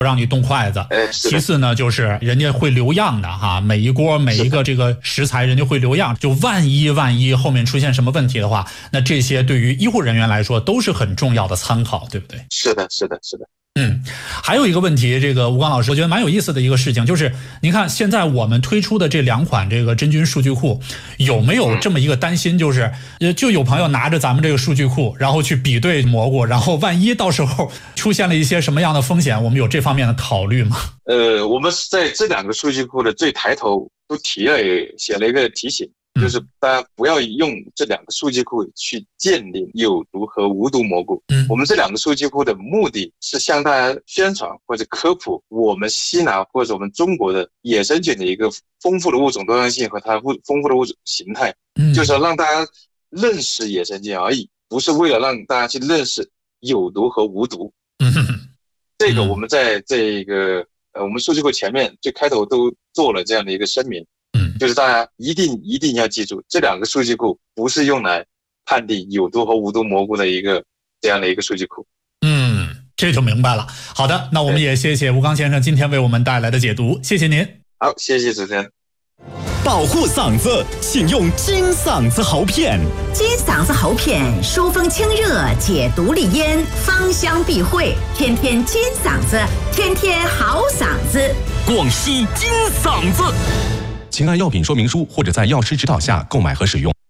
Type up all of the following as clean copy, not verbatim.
让你动筷子。其次呢，就是人家会留样的哈，每一锅每一个这个食材人家会留样，就万一后面出现什么问题的话，那这些对于医护人员来说都是很重要的参考，对不对？ 是的。 还有一个问题，这个吴刚老师，我觉得蛮有意思的一个事情，就是您看现在我们推出的这2款这个真菌数据库，有没有这么一个担心，就是就有朋友拿着咱们这个数据库，然后去比对蘑菇，然后万一到时候出现了一些什么样的风险，我们有这方面的考虑吗？ 我们在这2个数据库的最抬头都写了一个提醒，就是大家不要用这2个数据库去鉴定有毒和无毒蘑菇。我们这2个数据库的目的是向大家宣传或者科普我们西南或者我们中国的野生菌的一个丰富的物种多样性和它丰富的物种形态，就是要让大家认识野生菌而已，不是为了让大家去认识有毒和无毒。这个我们在这个我们数据库前面最开头都做了这样的一个声明，就是大家一定要记住，这2个数据库不是用来判定有毒和无毒蘑菇的这样的一个数据库。 这就明白了。好的，那我们也谢谢吴刚先生今天为我们带来的解读，谢谢您。 好，谢谢主持人。 保护嗓子，请用金嗓子喉片。 金嗓子喉片疏风清热，解毒利咽，芳香避秽，天天金嗓子，天天好嗓子。 广西金嗓子，请按药品说明书或者在药师指导下购买和使用。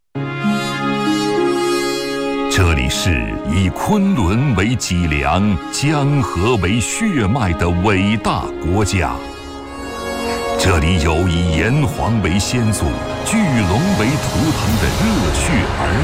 这里是以昆仑为脊梁、江河为血脉的伟大国家。这里有以炎黄为先祖、巨龙为图腾的热血儿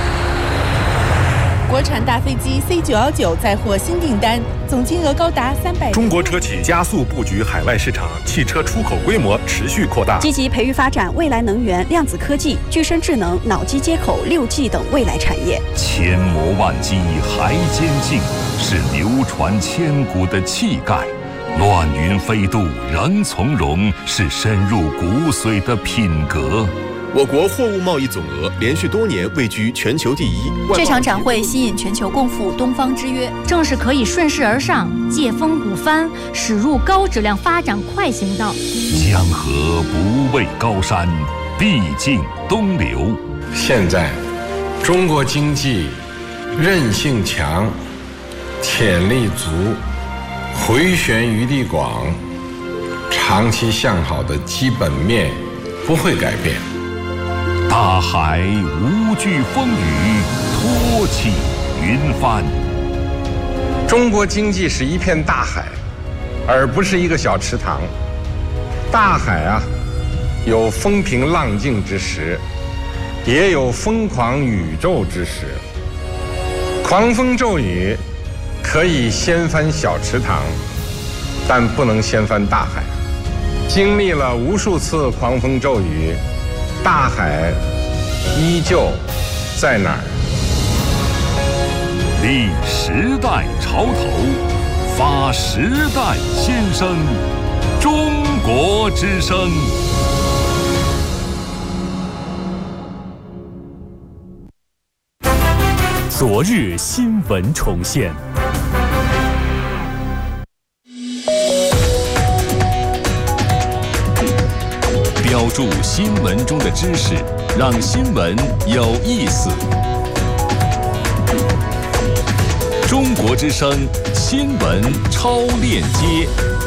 女。 国产大飞机 C919 再获新订单，总金额高达300亿。 中国车企加速布局海外市场，汽车出口规模持续扩大， 积极培育发展未来能源、量子科技、具身智能、脑机接口、6G 等未来产业。 千磨万击还坚劲，是流传千古的气概。乱云飞渡仍从容，是深入骨髓的品格。 我国货物贸易总额连续多年位居全球第一。 这场展会吸引全球共赴东方之约，正是可以顺势而上，借风鼓帆，驶入高质量发展快行道。 江河不畏高山，必经东流。 现在，中国经济韧性强，潜力足，回旋余地广，长期向好的基本面不会改变。 大海无惧风雨，托起云帆。 中国经济是一片大海，而不是一个小池塘。大海啊，有风平浪静之时，也有疯狂宇宙之时。狂风骤雨可以掀翻小池塘，但不能掀翻大海。经历了无数次狂风骤雨，大海依旧在哪儿？ 立时代潮头，发时代先声，中国之声。昨日新闻重现。标注新闻中的知识，让新闻有意思。中国之声新闻超链接，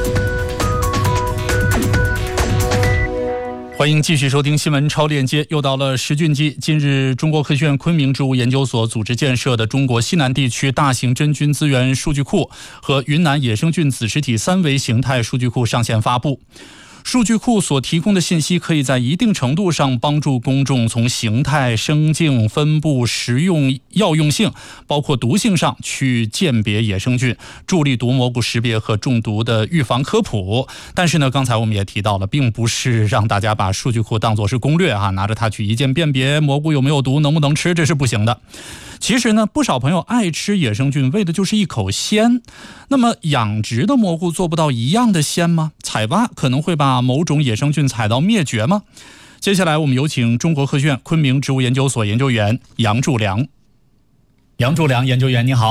欢迎继续收听新闻超链接。又到了时讯季，近日中国科学院昆明植物研究所组织建设的中国西南地区大型真菌资源数据库和云南野生菌子实体3维形态数据库上线发布。数据库所提供的信息可以在一定程度上帮助公众从形态、生境、分布、食用、药用性，包括毒性上去鉴别野生菌，助力毒蘑菇识别和中毒的预防科普。但是呢，刚才我们也提到了，并不是让大家把数据库当作是攻略啊，拿着它去一键辨别蘑菇有没有毒、能不能吃，这是不行的。其实呢，不少朋友爱吃野生菌，为的就是一口鲜。那么养殖的蘑菇做不到一样的鲜吗？采挖可能会把某种野生菌采到灭绝吗？接下来我们有请中国科学院昆明植物研究所研究员杨柱良。杨柱良研究员，你好。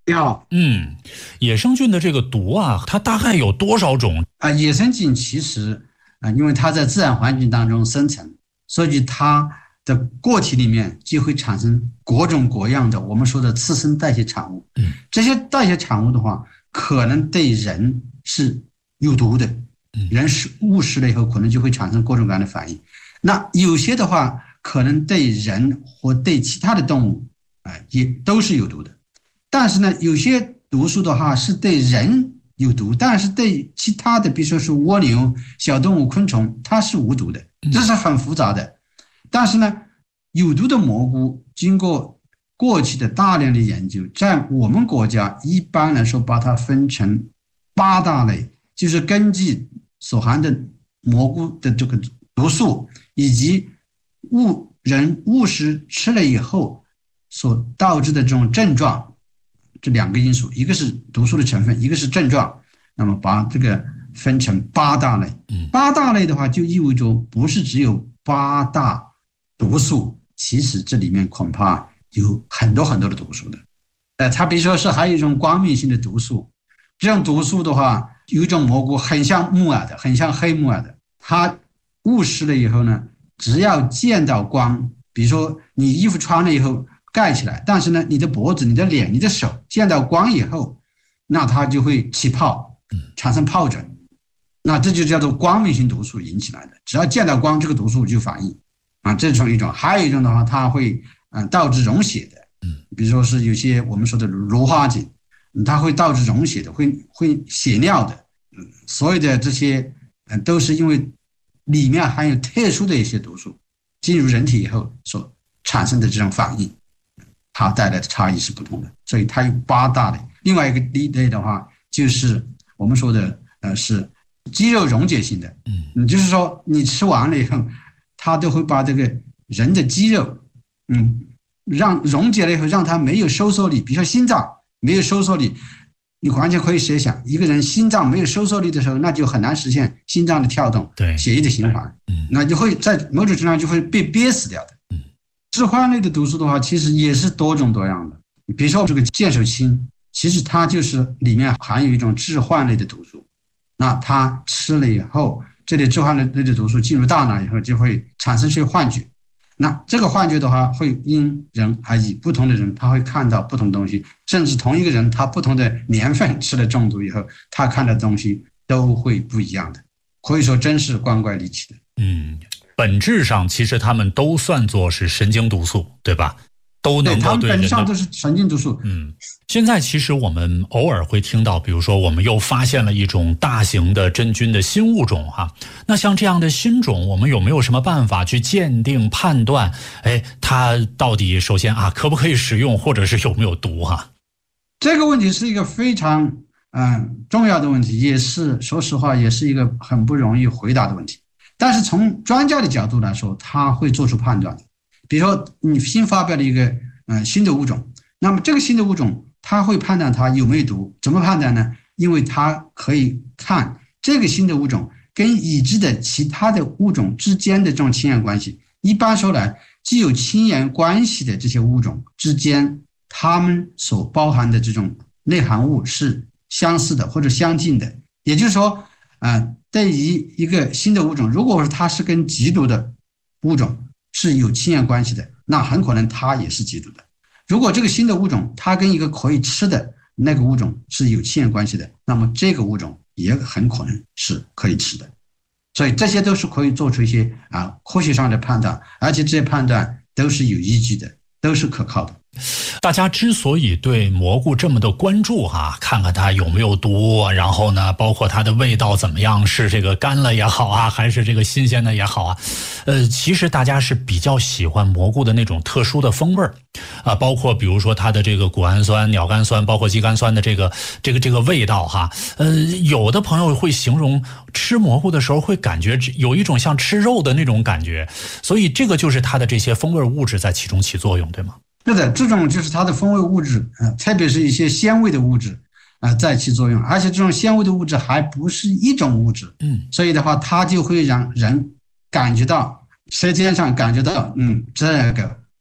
你好， 野生菌的这个毒啊，它大概有多少种啊？野生菌其实因为它在自然环境当中生存，所以它的个体里面就会产生各种各样的我们说的次生代谢产物。这些代谢产物的话，可能对人是有毒的，人误食了以后，可能就会产生各种各样的反应。那有些的话，可能对人或对其他的动物也都是有毒的。但是呢，有些毒素的话是对人有毒，但是对其他的，比如说是蜗牛、小动物、昆虫，它是无毒的，这是很复杂的。但是呢，有毒的蘑菇经过过去的大量的研究，在我们国家一般来说把它分成8大类，就是根据所含的蘑菇的这个毒素以及人误食吃了以后所导致的这种症状，这2个因素，一个是毒素的成分，一个是症状，那么把这个分成8大类。8大类的话，就意味着不是只有8大毒素，其实这里面恐怕有很多很多的毒素的。它比如说是还有一种光明性的毒素，这种毒素的话，有一种蘑菇很像木耳的，很像黑木耳的，它误食了以后呢，只要见到光，比如说你衣服穿了以后盖起来，但是呢，你的脖子、你的脸、你的手见到光以后，那它就会起泡，产生疱疹。那这就叫做光明性毒素引起来的，只要见到光，这个毒素就反应这是一种。还有一种的话，它会导致溶血的，比如说是有些我们说的芦花碱，它会导致溶血的，会血尿的。所有的这些都是因为里面含有特殊的一些毒素进入人体以后所产生的这种反应，它带来的差异是不同的，所以它有8大类。另外一个类的话，就是我们说的是肌肉溶解性的，就是说你吃完了以后，它都会把这个人的肌肉，让溶解了以后，让它没有收缩力。比如说心脏没有收缩力，你完全可以设想，一个人心脏没有收缩力的时候，那就很难实现心脏的跳动，血液的循环，那就会在某种程度上就会被憋死掉的。致幻类的毒素的话，其实也是多种多样的。比如说这个剑手青，其实它就是里面含有一种致幻类的毒素，那它吃了以后，这类致幻类的毒素进入大脑以后，就会产生些幻觉。那这个幻觉的话，会因人而异，不同的人他会看到不同东西，甚至同一个人他不同的年份吃了中毒以后，他看的东西都会不一样的，可以说真是光怪离奇的。 本质上其实他们都算作是神经毒素，对吧？都能够对人的，他们本质上都是神经毒素。 现在其实我们偶尔会听到，比如说我们又发现了一种大型的真菌的新物种那像这样的新种，我们有没有什么办法去鉴定判断它到底首先可不可以使用，或者是有没有毒这个问题是一个非常重要的问题，也是说实话也是一个很不容易回答的问题。但是从专家的角度来说，他会做出判断的。比如说你新发表了一个新的物种，那么这个新的物种他会判断它有没有毒。怎么判断呢？因为他可以看这个新的物种跟已知的其他的物种之间的这种亲缘关系。一般说来，既有亲缘关系的这些物种之间，它们所包含的这种内含物是相似的或者相近的。也就是说对于一个新的物种，如果说它是跟极毒的物种是有亲缘关系的，那很可能它也是极毒的。如果这个新的物种它跟一个可以吃的那个物种是有亲缘关系的，那么这个物种也很可能是可以吃的。所以这些都是可以做出一些科学上的判断，而且这些判断都是有依据的，都是可靠的。 大家之所以对蘑菇这么的关注看看它有没有毒，然后呢，包括它的味道怎么样，是这个干了也好还是这个新鲜的也好其实大家是比较喜欢蘑菇的那种特殊的风味包括比如说它的这个谷氨酸、鸟苷酸，包括肌苷酸的这个味道有的朋友会形容吃蘑菇的时候会感觉有一种像吃肉的那种感觉，所以这个就是它的这些风味物质在其中起作用，对吗？ 是的，这种就是它的风味物质特别是一些鲜味的物质在起作用，而且这种鲜味的物质还不是一种物质，所以的话它就会让人感觉到舌尖上感觉到这个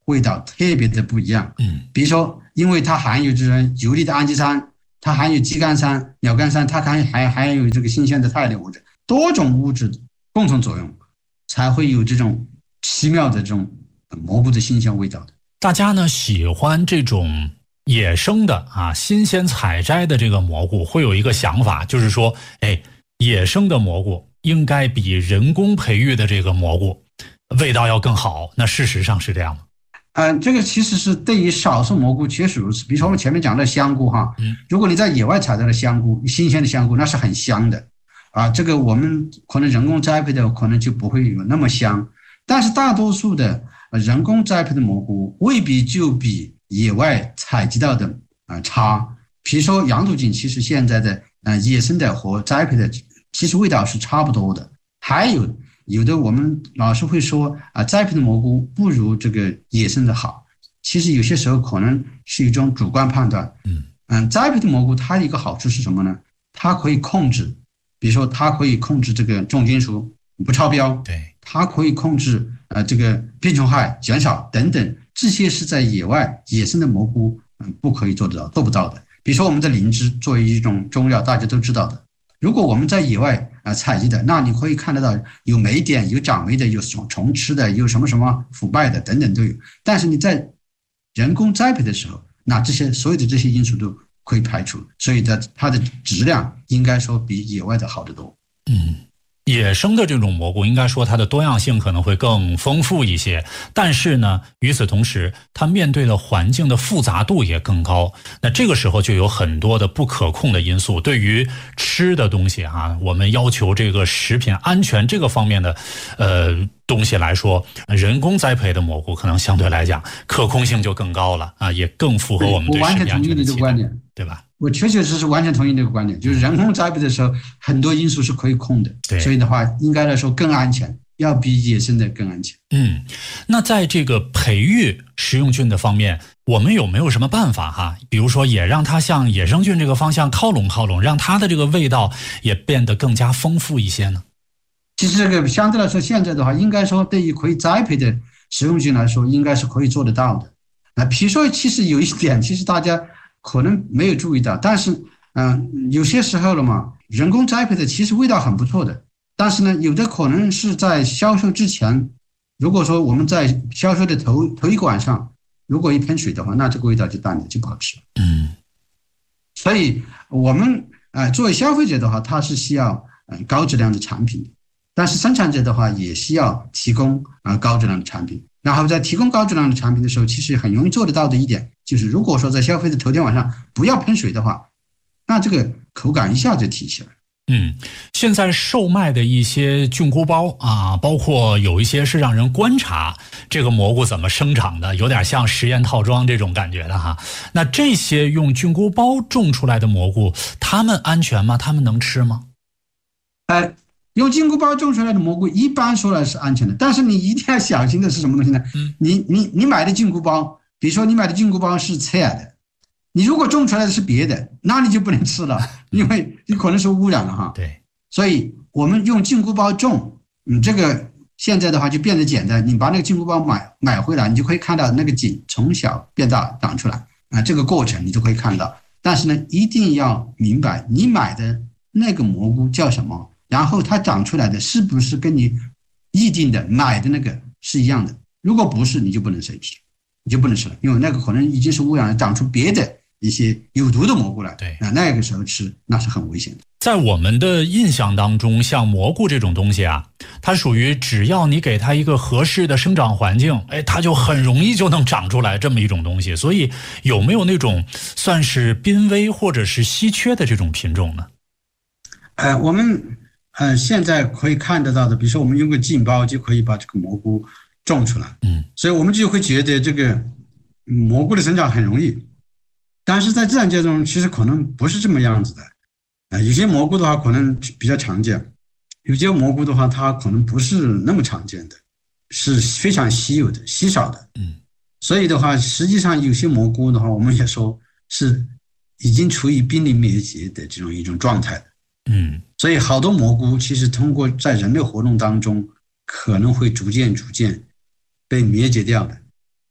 味道特别的不一样。比如说，因为它含有这种游离的氨基酸，它含有肌苷酸、鸟苷酸，它还有这个新鲜的肽类物质，多种物质共同作用，才会有这种奇妙的这种蘑菇的新鲜味道的。 大家呢喜欢这种野生的新鲜采摘的这个蘑菇，会有一个想法，就是说，野生的蘑菇应该比人工培育的这个蘑菇味道要更好。那事实上是这样吗？ 这个其实是对于少数蘑菇确实如此。比如说我们前面讲的香菇如果你在野外采摘的香菇，新鲜的香菇，那是很香的这个我们可能人工栽培的可能就不会有那么香，但是大多数的人工栽培的蘑菇未必就比野外采集到的差。比如说洋土锦，其实现在的野生的和栽培的其实味道是差不多的。还有的我们老是会说栽培的蘑菇不如这个野生的好，其实有些时候可能是一种主观判断。栽培的蘑菇它一个好处是什么呢？它可以控制，比如说它可以控制这个重金属不超标， 对， 它可以控制这个病虫害减少等等，这些是在野外野生的蘑菇不可以做得到、做不到的。比如说我们的灵芝作为一种中药，大家都知道的，如果我们在野外采集的，那你可以看得到有霉点、有长霉的、有虫吃的、有什么腐败的等等都有。但是你在人工栽培的时候，那所有的这些因素都可以排除，所以它的质量应该说比野外的好得多。 野生的这种蘑菇应该说它的多样性可能会更丰富一些，但是呢，与此同时它面对的环境的复杂度也更高。那这个时候就有很多的不可控的因素。对于吃的东西我们要求这个食品安全这个方面的东西来说，人工栽培的蘑菇可能相对来讲可控性就更高了也更符合我们对食品安全的期待，对吧？ 我确实是完全同意这个观点，就是人工栽培的时候很多因素是可以控的，所以的话应该来说更安全，要比野生的更安全。 那在这个培育食用菌的方面，我们有没有什么办法比如说也让它向野生菌这个方向靠拢，让它的这个味道也变得更加丰富一些呢？ 其实这个相对来说现在的话，应该说对于可以栽培的食用菌来说，应该是可以做得到的。比如说其实有一点，其实大家可能没有注意到，但是有些时候了嘛，人工栽培的其实味道很不错的，但是呢，有的可能是在销售之前，如果说我们在销售的头一个晚上，如果一喷水的话，那这个味道就淡了，就不好吃了。所以我们作为消费者的话，它是需要高质量的产品，但是生产者的话也需要提供高质量的产品。然后在提供高质量的产品的时候，其实很容易做得到的一点就是，如果说在消费的头天晚上不要喷水的话，那这个口感一下就提起来。 现在售卖的一些菌菇包包括有一些是让人观察这个蘑菇怎么生长的，有点像实验套装这种感觉的那这些用菌菇包种出来的蘑菇，它们安全吗？它们能吃吗？ 用菌菇包种出来的蘑菇一般说来是安全的，但是你一定要小心的是什么东西呢？你买的菌菇包，比如说你买的菌菇包是侧的，你如果种出来的是别的，那你就不能吃了，因为你可能是污染了对， 所以我们用菌菇包种，这个现在的话就变得简单，你把那个菌菇包买回来，你就可以看到那个茎从小变大长出来这个过程你就可以看到。但是呢，一定要明白你买的那个蘑菇叫什么，然后它长出来的是不是跟你预定的买的那个是一样的？如果不是，你就不能生吃，你就不能吃了，因为那个可能已经是污染了，长出别的一些有毒的蘑菇来。 对， 那个时候吃那是很危险的。 在我们的印象当中，像蘑菇这种东西它属于只要你给它一个合适的生长环境，它就很容易就能长出来这么一种东西。所以有没有那种算是濒危或者是稀缺的这种品种呢？ 我们现在可以看得到的，比如说我们用个浸包就可以把这个蘑菇种出来。所以我们就会觉得这个蘑菇的生长很容易，但是在自然界中其实可能不是这么样子的。有些蘑菇的话可能比较常见，有些蘑菇的话它可能不是那么常见的，是非常稀有的、稀少的。所以的话，实际上有些蘑菇的话，我们也说是已经处于濒临灭绝的这种一种状态的。所以好多蘑菇其实通过在人类活动当中可能会逐渐被灭绝掉的。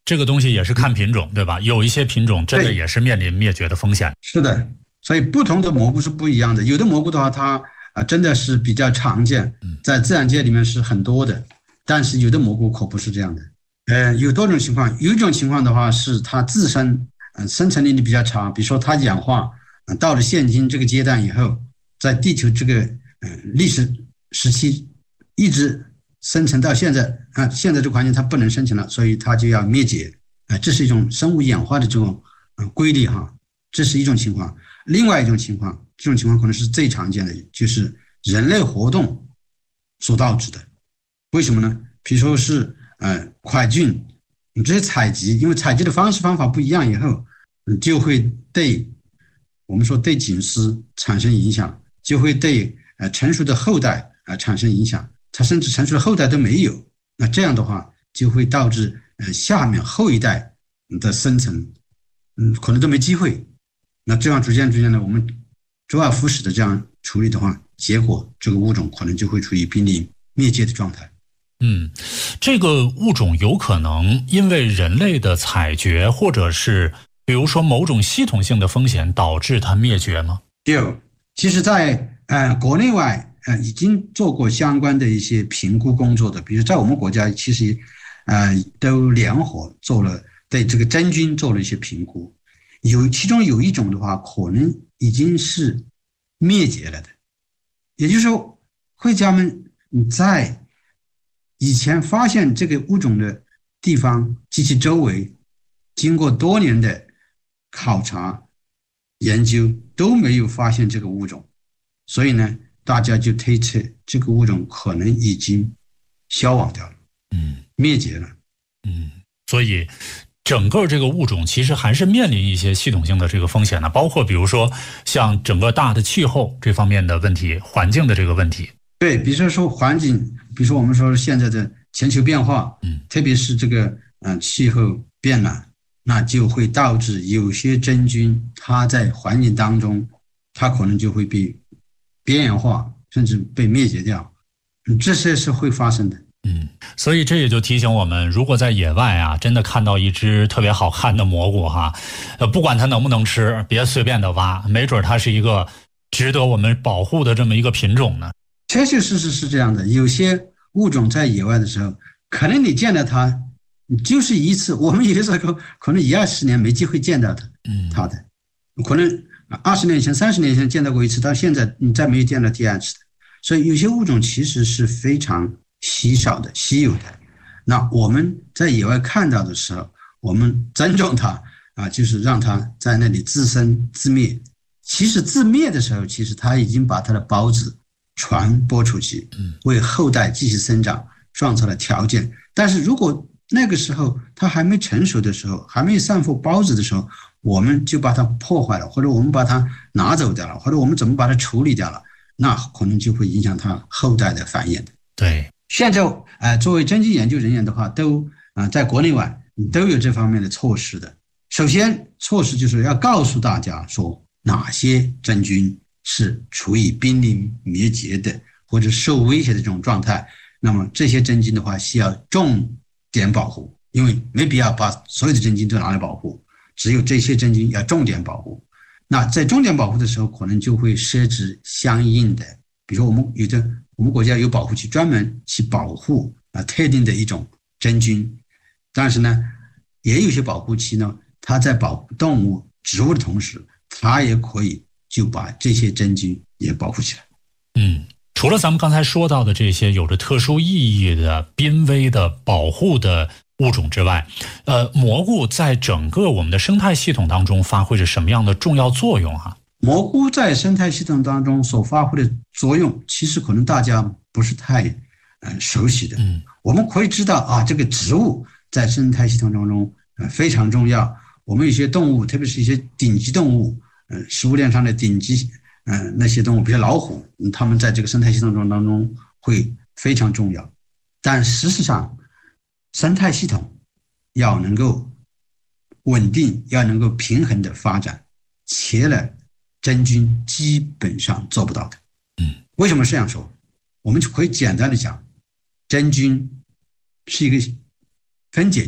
这个东西也是看品种，对吧？有一些品种真的也是面临灭绝的风险。 是的，所以不同的蘑菇是不一样的。有的蘑菇的话，它真的是比较常见，在自然界里面是很多的，但是有的蘑菇可不是这样的。有多种情况，有一种情况的话是它自身生存能力比较长，比如说它氧化到了现今这个阶段以后，在地球这个历史时期一直生存到现在现在这个环境它不能生存了，所以它就要灭绝这是一种生物演化的这种规律哈，这是一种情况。另外一种情况，这种情况可能是最常见的，就是人类活动所导致的。为什么呢？比如说是快菌，你这些采集，因为采集的方法不一样以后，就会对我们说对锦丝产生影响，就会对成熟的后代产生影响，它甚至成熟的后代都没有。那这样的话就会导致下面后一代的生存可能都没机会。那这样逐渐的我们周而复始的这样处理的话，结果这个物种可能就会处于濒临灭绝的状态。 这个物种有可能因为人类的采掘，或者是比如说某种系统性的风险导致它灭绝吗？ 有，其实在国内外已经做过相关的一些评估工作的，比如在我们国家其实都联合做了对这个真菌做了一些评估，其中有一种的话可能已经是灭绝了的，也就是说会家们在以前发现这个物种的地方及其周围，经过多年的考察研究都没有发现这个物种，所以呢大家就推测这个物种可能已经消亡掉了，灭绝了。 所以整个这个物种其实还是面临一些系统性的这个风险的，包括比如说像整个大的气候这方面的问题，环境的这个问题。 对，比如说环境，比如说我们说现在的全球变化，特别是这个气候变暖，那就会导致有些真菌它在环境当中，它可能就会被边缘化，甚至被灭绝掉，这些是会发生的。 所以这也就提醒我们，如果在野外真的看到一只特别好看的蘑菇不管它能不能吃，别随便的挖，没准它是一个值得我们保护的这么一个品种呢。 确确实实是这样的，有些物种在野外的时候，可能你见到它就是一次，我们有的时候可能1-20年没机会见到它的，可能20年前30年前见到过一次，到现在你再没有见到第二次的。所以有些物种其实是非常稀少的、稀有的。那我们在野外看到的时候，我们尊重它就是让它在那里自生自灭。其实自灭的时候，其实它已经把它的孢子传播出去，为后代继续生长创造了条件。但是如果那个时候它还没成熟的时候，还没有散布孢子的时候，我们就把它破坏了，或者我们把它拿走掉了，或者我们怎么把它处理掉了，那可能就会影响它后代的繁衍的。 对， 现在作为真菌研究人员的话，都在国内外都有这方面的措施的。首先措施就是要告诉大家说哪些真菌是处于濒临灭绝的或者受威胁的这种状态，那么这些真菌的话需要重点保护，因为没必要把所有的真菌都拿来保护，只有这些真菌要重点保护。那在重点保护的时候，可能就会设置相应的，比如说我们国家有保护区专门去保护特定的一种真菌，但是呢也有些保护区呢，它在保护动物植物的同时，它也可以就把这些真菌也保护起来。 除了咱们刚才说到的这些有着特殊意义的濒危的保护的物种之外，蘑菇在整个我们的生态系统当中发挥着什么样的重要作用蘑菇在生态系统当中所发挥的作用，其实可能大家不是太熟悉的。我们可以知道这个植物在生态系统当中非常重要。我们有些动物，特别是一些顶级动物，食物链上的顶级那些动物，比如老虎，它们在这个生态系统当中会非常重要。但事实上，生态系统要能够稳定，要能够平衡的发展，缺了真菌基本上做不到的。为什么这样说？我们就可以简单的讲，真菌是一个分解者，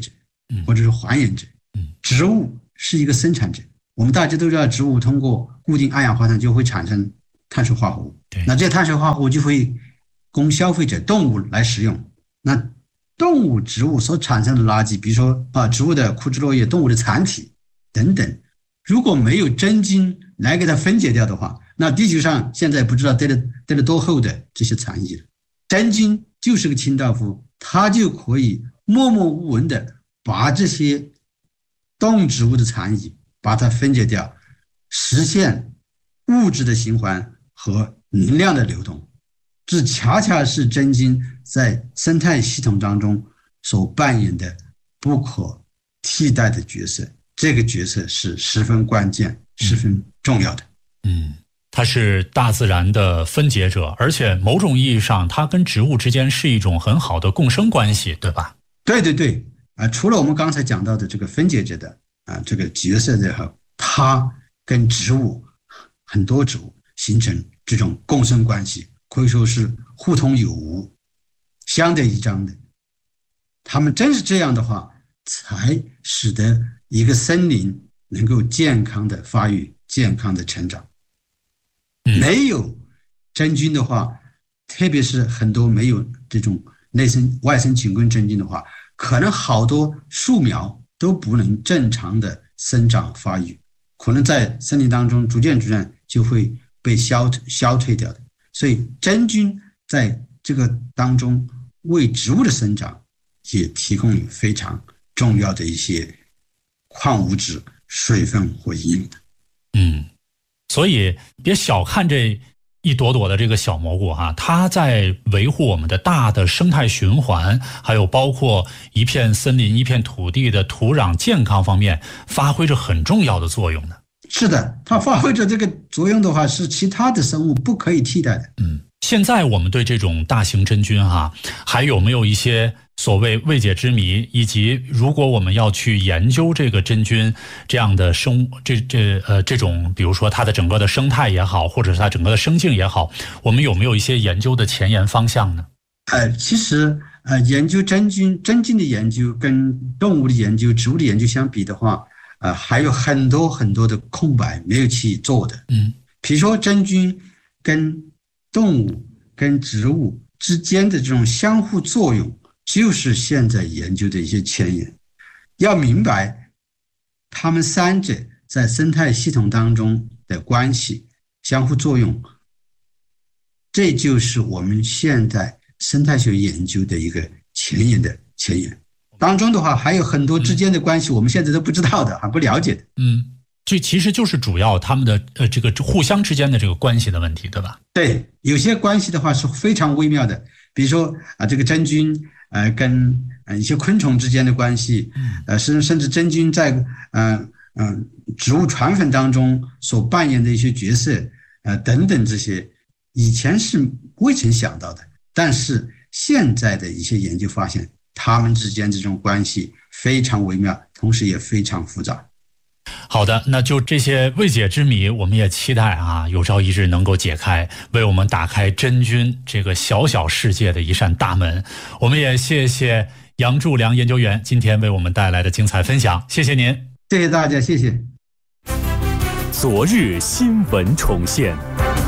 或者是还原者。植物是一个生产者，我们大家都知道，植物通过固定二氧化碳就会产生碳水化合物，那这些碳水化合物就会供消费者动物来使用。那动物、植物所产生的垃圾，比如说植物的枯枝落叶、动物的残体等等，如果没有真菌来给它分解掉的话，那地球上现在不知道堆了多厚的这些残液了。真菌就是个清道夫，它就可以默默无闻的把这些动植物的残液把它分解掉，实现物质的循环和能量的流动。这恰恰是真菌在生态系统当中所扮演的不可替代的角色，这个角色是十分关键、十分重要的。 它是大自然的分解者，而且某种意义上它跟植物之间是一种很好的共生关系，对吧？ 对对对，除了我们刚才讲到的这个分解者的这个角色的，它跟植物很多植物形成这种共生关系，可以说是互通有无、相得益彰的。他们真是这样的话，才使得一个森林能够健康的发育、健康的成长。没有真菌的话，特别是很多没有这种外生菌根真菌的话，可能好多树苗都不能正常的生长发育，可能在森林当中逐渐就会被消退掉的。所以真菌在这个当中为植物的生长也提供了非常重要的一些矿物质、水分或营养。 所以别小看这一朵朵的这个小蘑菇它在维护我们的大的生态循环，还有包括一片森林、一片土地的土壤健康方面发挥着很重要的作用的。 是的，它发挥着这个作用的话，是其他的生物不可以替代的。 现在我们对这种大型真菌还有没有一些所谓未解之谜，以及如果我们要去研究这个真菌这样的这种，比如说它的整个的生态也好，或者是它整个的生境也好，我们有没有一些研究的前沿方向呢？ 其实研究真菌的研究跟动物的研究、植物的研究相比的话，还有很多很多的空白没有去做的。比如说真菌跟动物跟植物之间的这种相互作用，就是现在研究的一些前沿。要明白它们三者在生态系统当中的关系、相互作用，这就是我们现在生态学研究的一个前沿的前沿。当中的话还有很多之间的关系我们现在都不知道的，还不了解的。 这其实就是主要他们的这个互相之间的这个关系的问题，对吧？ 对，有些关系的话是非常微妙的，比如说这个真菌跟一些昆虫之间的关系，甚至真菌在植物传粉当中所扮演的一些角色等等，这些以前是未曾想到的，但是现在的一些研究发现，它们之间这种关系非常微妙，同时也非常复杂。 好的，那就这些未解之谜，我们也期待有朝一日能够解开，为我们打开真菌这个小小世界的一扇大门。我们也谢谢杨柱良研究员今天为我们带来的精彩分享，谢谢您。 谢谢大家，谢谢。 昨日新闻重现。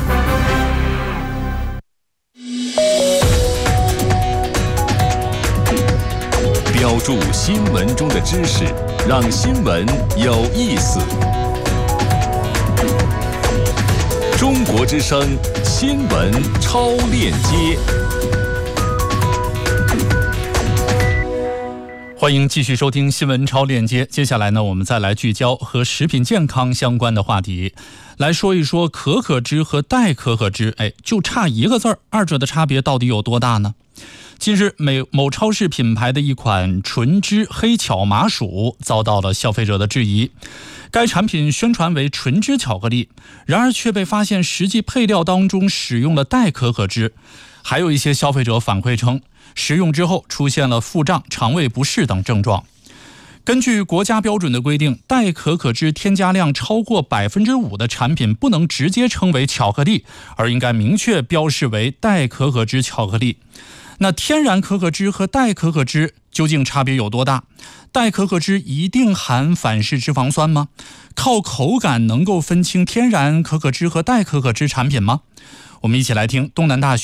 标注新闻中的知识，让新闻有意思。中国之声新闻超链接， 欢迎继续收听新闻超链接。接下来呢，我们再来聚焦和食品健康相关的话题，来说一说可可脂和代可可脂，就差一个字儿，二者的差别到底有多大呢？近日，某超市品牌的一款纯脂黑巧麻薯遭到了消费者的质疑。该产品宣传为纯脂巧克力，然而却被发现实际配料当中使用了代可可脂。还有一些消费者反馈称，食用之后出现了腹胀、肠胃不适等症状。根据国家标准的规定，代可可脂添加量超过 5% 的产品不能直接称为巧克力，而应该明确标示为代可可脂巧克力。那天然可可脂和代可可脂究竟差别有多大？ 代可可脂一定含反式脂肪酸吗？靠口感能够分清天然可可脂和代可可脂产品吗？我们一起来听东南大学